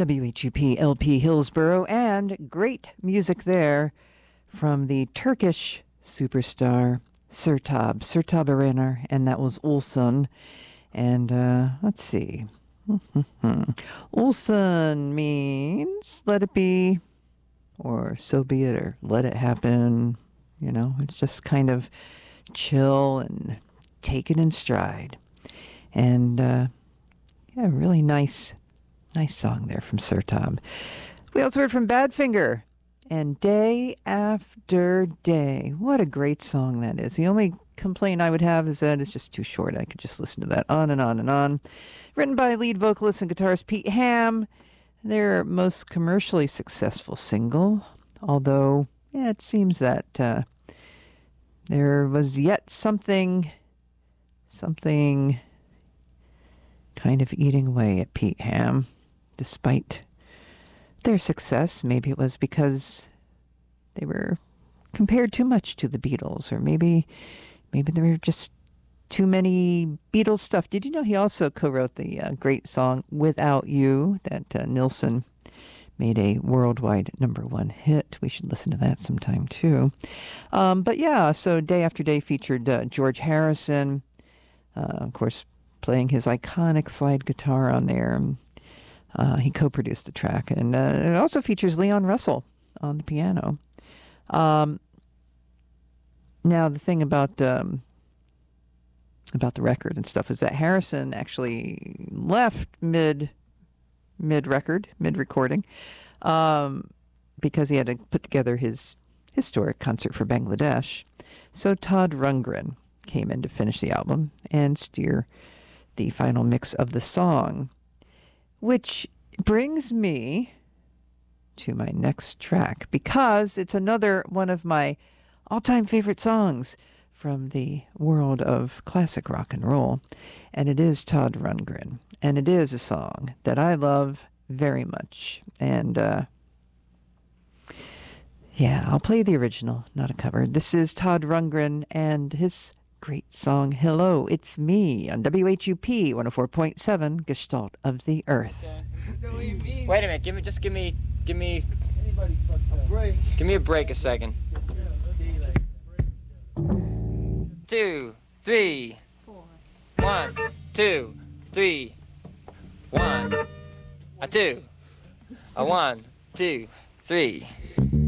WHUP LP Hillsborough, and great music there from the Turkish superstar Sertab Erener, and that was Ulsun. And let's see. Ulsun means let it be, or so be it, or let it happen. You know, it's just kind of chill and take it in stride. And yeah, really nice song there from Sertab. We also heard from Badfinger and Day After Day. What a great song that is. The only complaint I would have is that it's just too short. I could just listen to that on and on and on. Written by lead vocalist and guitarist Pete Ham. Their most commercially successful single, although it seems that there was yet something kind of eating away at Pete Ham, despite their success. Maybe it was because they were compared too much to the Beatles, or maybe there were just too many Beatles stuff. Did you know he also co-wrote the great song Without You that Nilsson made a worldwide #1 hit? We should listen to that sometime too. But yeah, so Day After Day featured George Harrison, of course, playing his iconic slide guitar on there. He co-produced the track, and it also features Leon Russell on the piano. Now, the thing about the record and stuff is that Harrison actually left mid-recording, because he had to put together his historic concert for Bangladesh. So Todd Rundgren came in to finish the album and steer the final mix of the song, which brings me to my next track, because it's another one of my all-time favorite songs from the world of classic rock and roll, and it is Todd Rundgren, and it is a song that I love very much. And yeah, I'll play the original, not a cover. This is Todd Rundgren and his great song, Hello, It's Me, on WHUP 104.7, Gestalt of the Earth. Wait a minute, give me a break a second. 2, 3, 1, 2, 3, 1, a 2, a 1, 2, 3.